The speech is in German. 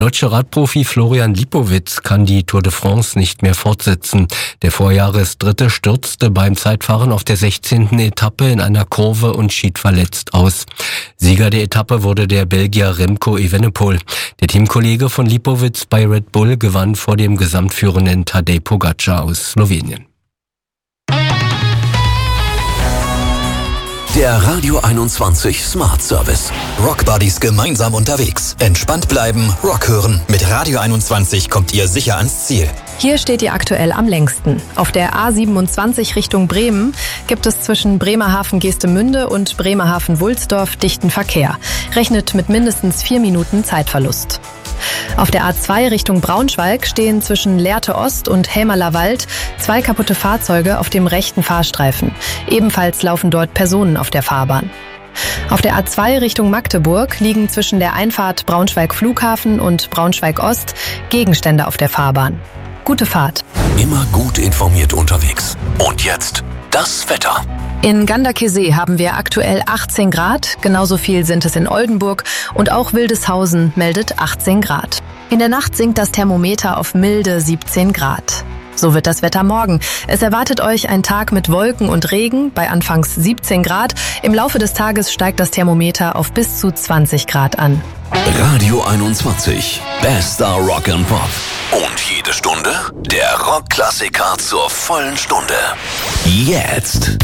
Deutsche Radprofi Florian Lipowitz kann die Tour de France nicht mehr fortsetzen. Der Vorjahresdritte stürzte beim Zeitfahren auf der 16. Etappe in einer Kurve und schied verletzt aus. Sieger der Etappe wurde der Belgier Remco Evenepoel. Der Teamkollege von Lipowitz bei Red Bull gewann vor dem gesamtführenden Tadej Pogačar aus Slowenien. Der Radio 21 Smart Service. Rock Buddies gemeinsam unterwegs. Entspannt bleiben, Rock hören. Mit Radio 21 kommt ihr sicher ans Ziel. Hier steht ihr aktuell am längsten. Auf der A27 Richtung Bremen gibt es zwischen Bremerhaven-Geestemünde und Bremerhaven-Wulsdorf dichten Verkehr. Rechnet mit mindestens 4 Minuten Zeitverlust. Auf der A2 Richtung Braunschweig stehen zwischen Lehrte Ost und Hämerler Wald 2 kaputte Fahrzeuge auf dem rechten Fahrstreifen. Ebenfalls laufen dort Personen auf der Fahrbahn. Auf der A2 Richtung Magdeburg liegen zwischen der Einfahrt Braunschweig Flughafen und Braunschweig Ost Gegenstände auf der Fahrbahn. Gute Fahrt. Immer gut informiert unterwegs. Und jetzt das Wetter. In Ganderkesee haben wir aktuell 18 Grad, genauso viel sind es in Oldenburg und auch Wildeshausen meldet 18 Grad. In der Nacht sinkt das Thermometer auf milde 17 Grad. So wird das Wetter morgen. Es erwartet euch ein Tag mit Wolken und Regen bei anfangs 17 Grad. Im Laufe des Tages steigt das Thermometer auf bis zu 20 Grad an. Radio 21. Bester Rock and Pop. Und jede Stunde der Rockklassiker zur vollen Stunde. Jetzt.